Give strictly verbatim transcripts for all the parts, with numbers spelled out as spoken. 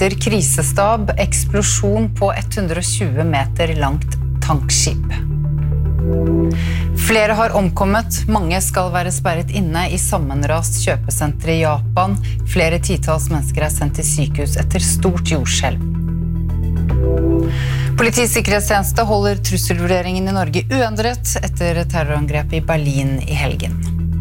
setter krisestab, eksplosjon på ett hundre og tjue meter langt tankskip. Flere har omkommet, mange skal være sperret inne i sammenrast kjøpesenter i Japan. Flere titals mennesker er sendt til sykehus etter stort jordskjelv. Politiets sikkerhetstjeneste holder trusselvurderingen i Norge uendret etter terrorangrepet i Berlin i helgen.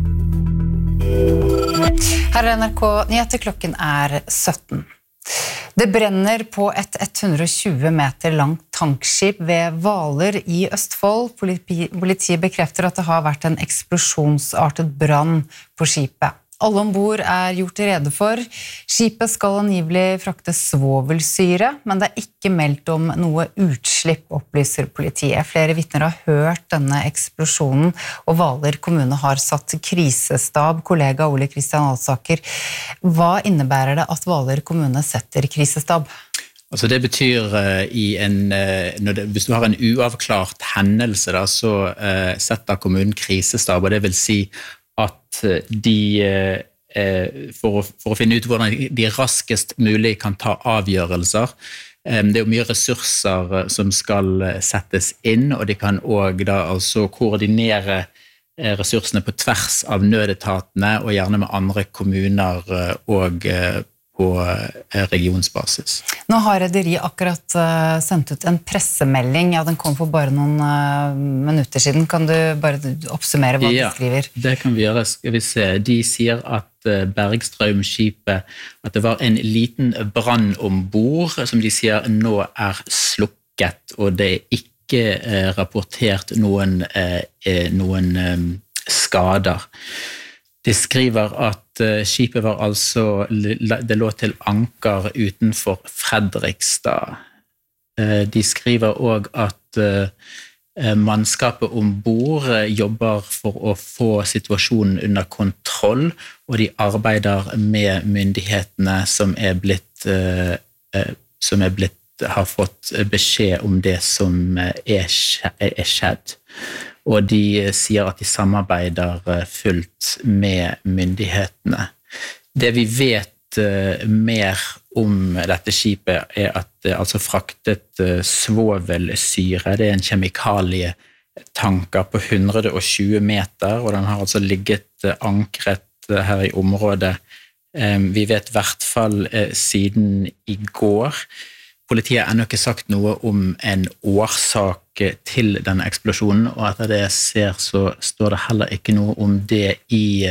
Her er N R K Nyheter, klokken er sytten. Det brenner på et ett hundre og tjue meter langt tankskip ved Hvaler i Østfold. Politiet bekrefter at det har vært en eksplosjonsartet brann på skipet. Alle ombord er gjort rede for. Skipet skal angivelig frakte svovelsyre, men det er ikke meldt om noe utslipp, opplyser politiet. Flere vitner har hørt denne eksplosjonen, og Hvaler kommune har satt krisestab. Kollega Ole Kristian Alsaker, hva innebærer det at Hvaler kommune setter krisestab? Altså det betyr uh, i en, uh, når det, hvis du har en uavklart hendelse, da, så uh, setter kommunen krisestab, og det vil si at de, for å, for å finne ut hvordan de raskest mulig kan ta avgjørelser. Det er jo mye ressurser som skal settes inn, og de kan også da altså koordinere ressursene på tvers av nødetatene, og gjerne med andre kommuner og på regionsbasis. Nå har rederiet akkurat sendt ut en pressemelding. Ja, den kom for bare noen minutter siden. Kan du bare oppsummere hva ja, de skriver? Ja, det kan vi gjøre. Skal vi se. De sier at Bergstrøm-skipet, at det var en liten brann ombord, som de sier nå er slukket, og det er ikke rapportert noen, noen skader. De skriver at skipet var altså, det lå til anker utenfor Fredrikstad. De skriver også at mannskapet ombord jobber for å få situasjonen under kontroll, og de arbeider med myndighetene som er blitt, som er blitt, har fått beskjed om det som er skjedd. Og de sier at de samarbeider fullt med myndighetene. Det vi vet mer om dette skipet er at det altså fraktet svovelsyre. Det er en kjemikalietanker på ett hundre og tjue meter, og den har altså ligget ankret her i området. Vi vet i hvert fall siden i går. Politiet har ennå ikke sagt noe om en årsak til denne eksplosjonen, og etter det jeg ser så står det heller ikke noe om det i,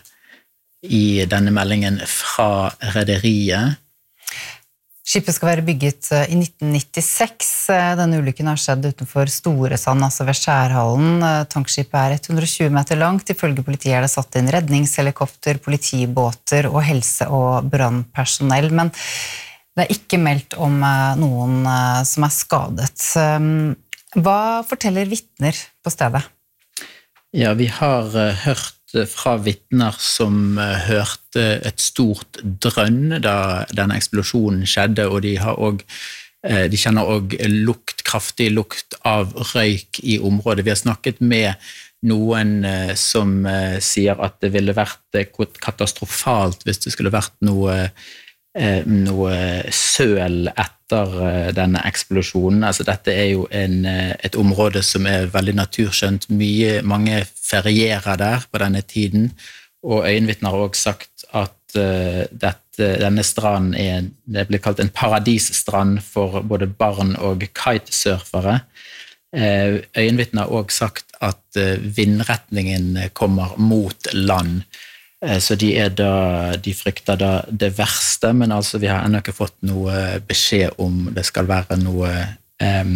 i denne meldingen fra rederiet. Skipet skal være bygget i nitten nittiseks. Denne ulykken har skjedd utenfor Storesand, altså ved Skjærhallen. Tankskipet er ett hundre og tjue meter langt. Ifølge politiet er det satt inn redningshelikopter, politibåter og helse- og brannpersonell, men det er ikke meldt om noen som er skadet. Hva forteller vitner på stedet? Ja, vi har hørt fra vitner som hørte et stort drønn da denne eksplosjonen skjedde, og de, har også, de kjenner også lukt, kraftig lukt av røyk i området. Vi har snakket med noen som sier at det ville vært katastrofalt hvis det skulle vært noe noe søl etter denne eksplosjonen. Altså, dette er jo en, et område som er veldig naturskjønt. Mye, mange ferierer der på denne tiden, og øyenvitner har også sagt at uh, dette, denne stranden er, det blir kalt en paradisstrand for både barn og kitesurfere. Uh, øyenvitner har også sagt at uh, vindretningen kommer mot land. Så de, er da, de frykter da det verste, men altså vi har ennå ikke fått noe beskjed om det skal være noe, um,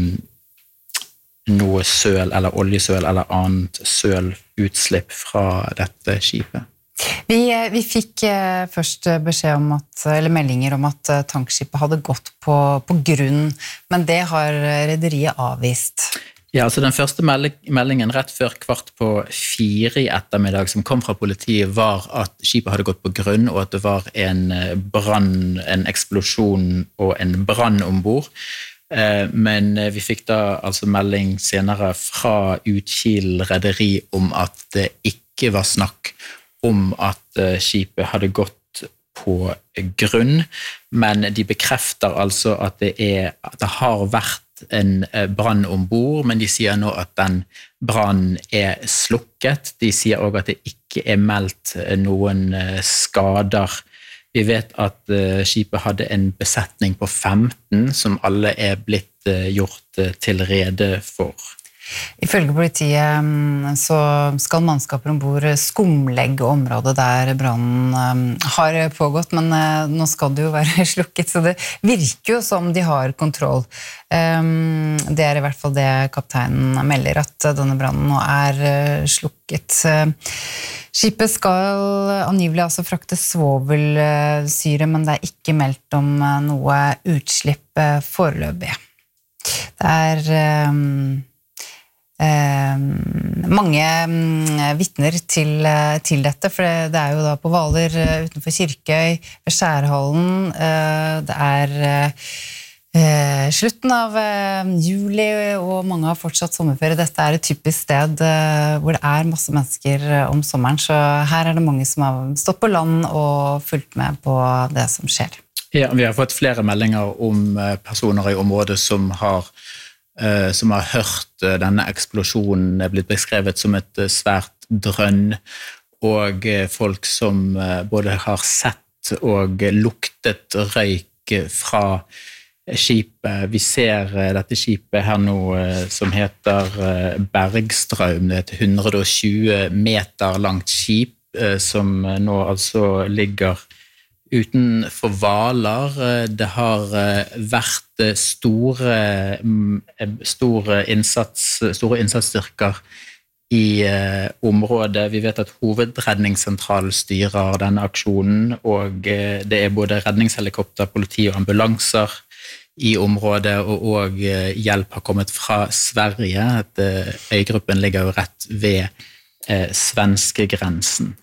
noe søl eller oljesøl eller annet sølutslipp fra dette skipet. Vi, vi fikk først beskjed om at, eller meldinger om at tankskipet hadde gått på, på grunn, men det har rederiet avvist. Ja, altså Den første meldingen rett før kvart på fire i ettermiddag som kom fra politiet var at skipet hadde gått på grunn, og at det var en brann, en eksplosjon og en brann ombord. Men vi fikk da altså melding senere fra Utkil rederi om at det ikke var snakk om at skipet hadde gått på grunn, men de bekrefter altså at det, er, at det har vært en brann ombord, men de sier nå at den brannen er slukket. De sier også at det ikke er meldt noen skader. Vi vet at skipet hadde en besetning på femten, som alle er blitt gjort til rede for. Ifølge politiet så skal mannskaper ombord skumlegge området der brannen har pågått, men nå skal det jo være slukket, så det virker jo som de har kontroll. Det er i hvert fall det kapteinen melder, at denne brannen nå er slukket. Skipet skal angivelig altså frakte svovelsyre, men det er ikke meldt om noe utslipp foreløpig. Det er Eh, mange vittner til, til dette, for det, det er jo da på Hvaler utenfor Kirkøy, ved Skjærhallen. Eh, det er eh, slutten av eh, juli, og mange har fortsatt sommerferie. Dette er et typisk sted eh, hvor det er masse mennesker om sommeren, så her er det mange som har stått på land og fulgt med på det som skjer. Ja, vi har fått flere meldinger om personer i området som har som har hørt denne eksplosjonen. Det er blitt beskrevet som et svært drønn, og folk som både har sett og luktet røyk fra skipet. Vi ser dette skipet her nå som heter Bergstrøm. Det er et hundre og tjue meter langt skip som nå altså ligger utenfor Hvaler. Det har vært store, store, innsats, store innsatsstyrker i området. Vi vet at Hovedredningssentralen styrer denne aksjonen, og det er både redningshelikopter, politi og ambulanser i området, og, og hjelp har kommet fra Sverige. At øygruppen ligger jo rett ved eh, svenskegrensen.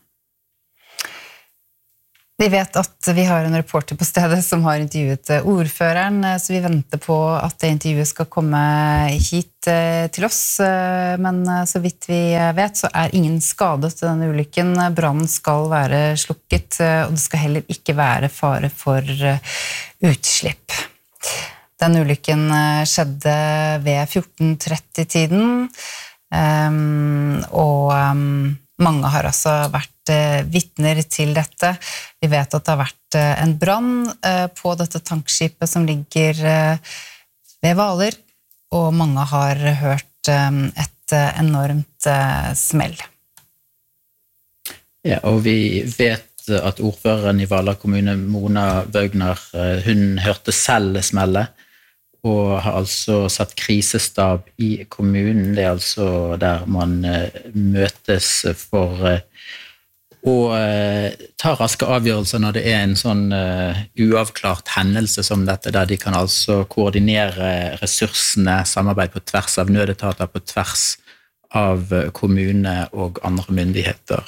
Vi vet at vi har en reporter på stedet som har intervjuet ordføreren, så vi venter på at det intervjuet skal komme hit til oss. Men så vidt vi vet, så er ingen skadet til denne ulykken. Brannen skal være slukket, og det skal heller ikke være fare for utslipp. Den ulykken skjedde ved fjorten tretti-tiden, og mange har altså vært vittner til dette. Vi vet at det har vært en brann på dette tankskipet som ligger ved Hvaler, og mange har hørt et enormt smell. Ja, og vi vet at ordføreren i Hvaler kommune, Mona Wøgner, hun hørte selv smellet, og har altså satt krisestab i kommunen. Det er altså der man møtes for å ta raske avgjørelser når det er en sånn uavklart hendelse som dette, der de kan altså koordinere ressursene, samarbeid på tvers av nødetater, på tvers av kommune og andre myndigheter.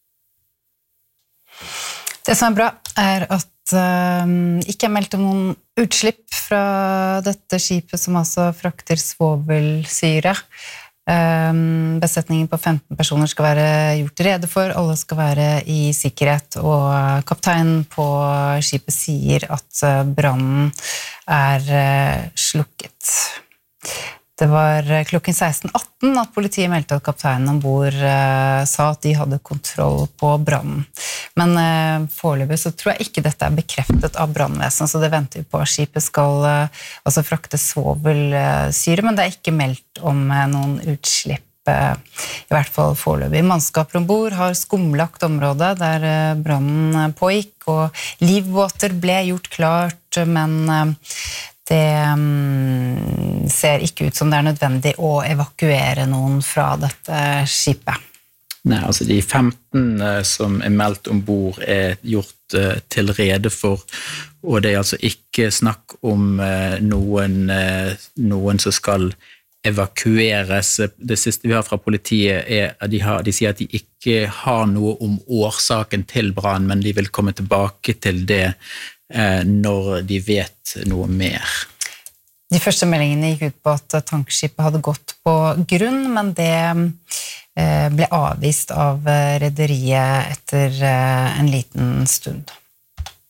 Det som er bra er at uh, ikke er meldt om noen utslipp fra dette skipet som altså frakter svovelsyre. Uh, besetningen på femten personer skal være gjort rede for, alle skal være i sikkerhet, og kapteinen på skipet sier at brannen er uh, slukket. Det var klokken seksten atten at politiet meldte at kapteinen ombord eh, sa at de hadde kontroll på brannen. Men eh, foreløpig så tror jeg ikke dette er bekreftet av brannvesenet, så det venter vi på. Skipet skal eh, altså frakte svovelsyre, men det er ikke meldt om eh, noen utslipp, eh, i hvert fall foreløpig. Mannskaper ombord har skumlagt området der eh, brannen pågikk, og livbåter ble gjort klart, men eh, det um, ser ikke ut som det er nødvendig å evakuere noen fra dette skipet. Nei, altså de femten uh, som er meldt ombord er gjort uh, til rede for, og det er altså ikke snakk om uh, noen, uh, noen som skal evakueres. Det siste vi har fra politiet er at de, har, de sier at de ikke har noe om årsaken til brannen, men de vil komme tilbake til det når de vet noe mer. De første meldingene gikk ut på at tankskipet hadde gått på grunn, men det ble avvist av rederiet etter en liten stund.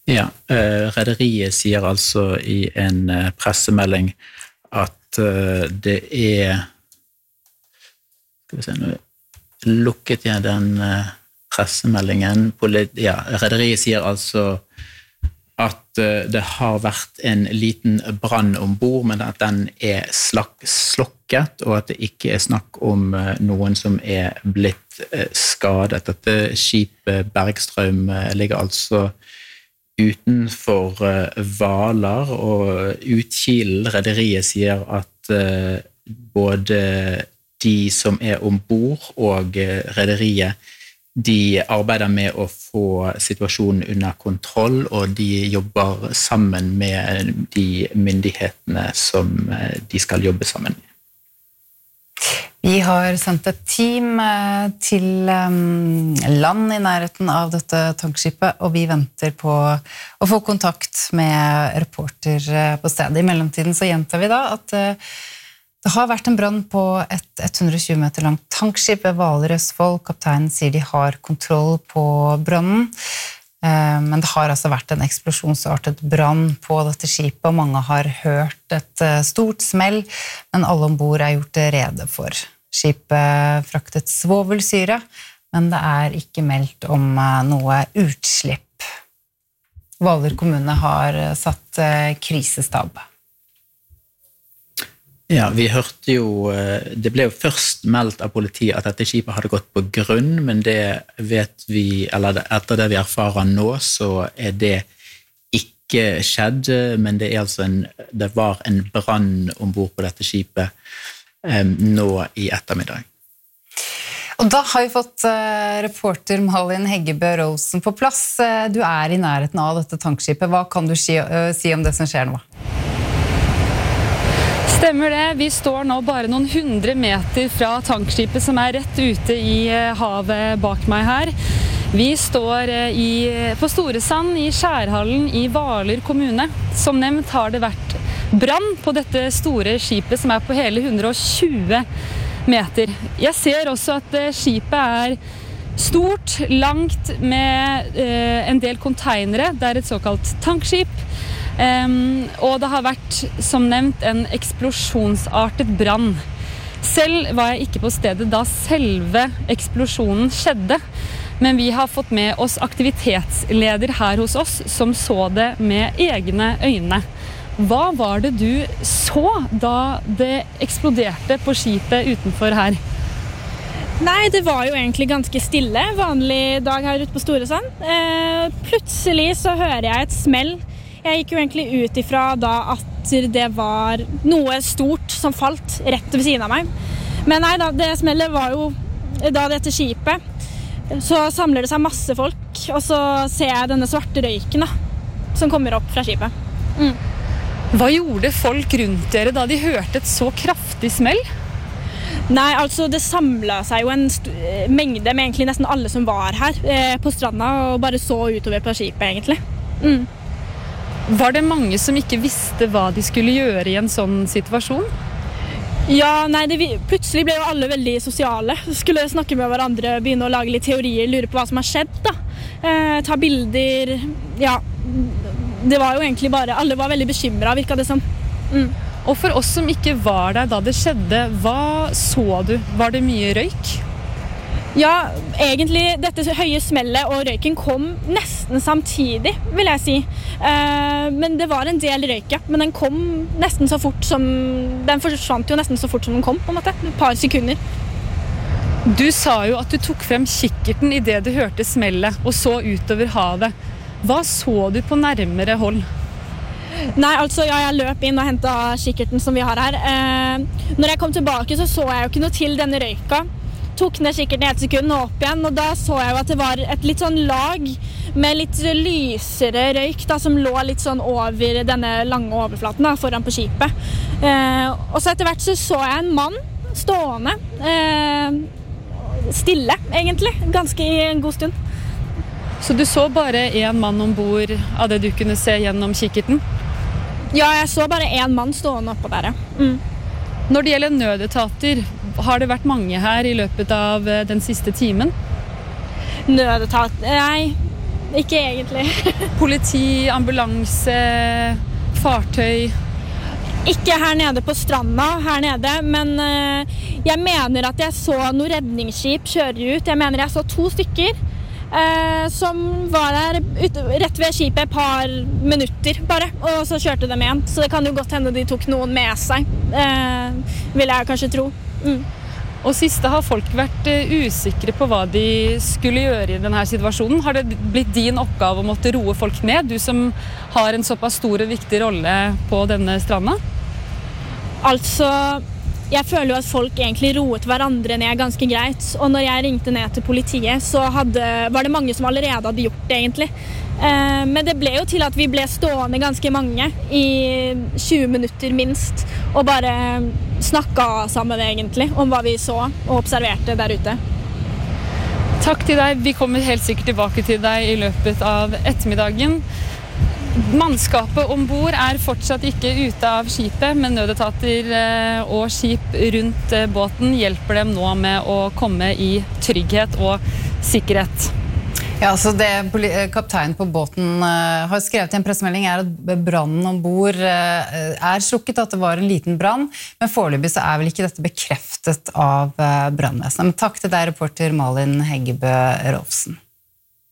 Ja, uh, rederiet sier altså i en uh, pressemelding at uh, det er skal vi se, nå lukket jeg den uh, pressemeldingen. Ja, rederiet sier altså at det har vært en liten brann ombord, men at den er slak, slokket, og at det ikke er snakk om noen som er blitt skadet. Dette skipet Bergstrøm ligger altså utenfor Hvaler, og Utkilen, rederiet, sier at både de som er ombord og rederiet de arbeider med å få situasjonen under kontroll, og de jobber sammen med de myndighetene som de skal jobbe sammen med. Vi har sendt et team til land i nærheten av dette tankskipet, og vi venter på å få kontakt med reporter på stedet. I mellomtiden så gjentar vi da at det har vært en brann på et hundre og tjue meter langt tankskip ved Hvaler i Østfold. Kapteinen sier de har kontroll på brannen, men det har altså vært en eksplosjonsartet brann på dette skipet, og mange har hørt et stort smell, men alle ombord er gjort rede for. Skipet fraktet svovelsyre, men det er ikke meldt om noe utslipp. Hvaler kommune har satt krisestab. Ja, vi hørte jo, det ble jo først meldt av politiet at dette skipet hadde gått på grunn, men det vet vi, eller etter det vi erfarer nå, så er det ikke skjedd, men det er altså en, det var en brann ombord på dette skipet um, nå i ettermiddag. Og da har vi fått uh, reporter Malin Heggebø Rosen på plass. Du er i nærheten av dette tankskipet. Hva kan du si, uh, si om det som skjer nå? Stemmer det. Vi står nå bare noen hundre meter fra tankskipet som er rett ute i havet bak meg her. Vi står i, på Storesand i Skjærhallen i Hvaler kommune. Som nevnt har det vært brann på dette store skipet som er på hele hundre og tjue meter. Jeg ser også at skipet er stort, langt med eh, en del containere. Det er et såkalt tankskip. Um, og det har vært, som nevnt, en eksplosjonsartet brann. Selv var jeg ikke på stedet da selve eksplosjonen skjedde, men vi har fått med oss aktivitetsleder her hos oss som så det med egne øyne. Hva var det du så da det eksploderte på skipet utenfor her? Nei, det var jo egentlig ganske stille, vanlig dag her ute på Storesand. Eh, plutselig så hører jeg et smell. Jeg gikk jo egentlig ut ifra da at det var noe stort som falt rett ved siden av meg. Men nei da, det smellet var jo da dette skipet. Så samler det seg masse folk, og så ser jeg denne svarte røyken da, som kommer opp fra skipet. Mm. Hva gjorde folk rundt dere da de hørte et så kraftig smell? Nei, altså det samlet seg jo en mengde med egentlig nesten alle som var her eh, på stranda og bare så utover på skipet egentlig. Mm. Var det mange som ikke visste hva de skulle gjøre i en sånn situasjon? Ja, nei, det, plutselig ble jo alle veldig sosiale. Skulle snakke med hverandre, begynne å lage litt teorier, lure på hva som har skjedd da. Eh, ta bilder, ja. Det var jo egentlig bare, alle var veldig bekymret, virket det som. Mm. Og for oss som ikke var der da det skjedde, hva så du? Var det mye røyk? Ja, egentlig dette høye smellet og røyken kom nesten samtidig, vil jeg si. Eh, men det var en del røyk, ja. Men den kom nesten så fort som... Den forsvant jo nesten så fort som den kom, på en måte. Et par sekunder. Du sa jo at du tok frem kikkerten i det du hørte smellet og så utover havet. Hva så du på nærmere hold? Nei, altså, ja, jeg løp inn og hentet kikkerten som vi har her. Eh, når jeg kom tilbake så så jeg jo ikke noe til denne røyka. Tok ned kikkerten i et sekund og opp igjen, og da så jeg jo at det var et litt sånn lag med litt lysere røyk da, som lå litt sånn over denne lange overflaten da, foran på skipet. Eh, og så etter hvert så så jeg en mann stående, eh, stille egentlig, ganske i en god stund. Så du så bare en mann ombord av det du kunne se gjennom kikkerten? Ja, jeg så bare en mann stående oppå der, ja. Mm. Når det gjelder nødetater, har det vært mange her i løpet av den siste timen? Nødetat? Nei, ikke egentlig. Politi, ambulanse, fartøy? Ikke her nede på stranda, her nede, men uh, jeg mener at jeg så noen redningsskip kjøre ut. Jeg mener jeg så to stykker. Eh, som var der ut, rett ved skipet et par minutter bare, og så kjørte de igjen. Så det kan jo godt hende de tok noen med seg, eh, vil jeg kanskje tro. Mm. Og siste, har folk vært uh, usikre på hva de skulle gjøre i denne situasjonen? Har det blitt din oppgave å måtte roe folk ned, du som har en såpass stor og viktig rolle på denne stranda? Altså... Jeg føler jo at folk egentlig roet hverandre ned ganske greit, og når jeg ringte ned til politiet, så hadde, var det mange som allerede hadde gjort det egentlig. Eh, men det ble jo til at vi ble stående ganske mange i tjue minutter minst, og bare snakket sammen egentlig om hva vi så og observerte der ute. Takk til deg, vi kommer helt sikkert tilbake til deg i løpet av ettermiddagen. Mannskapet ombord er fortsatt ikke ute av skipet, men nødetater og skip rundt båten hjelper dem nå med å komme i trygghet og sikkerhet. Ja, så det kapteinen på båten har skrevet i en pressemelding er at brannen ombord er slukket, at det var en liten brann, men foreløpig så er vel ikke dette bekreftet av brannvesenet. Men takk til deg, reporter Malin Heggebø Rolfsen.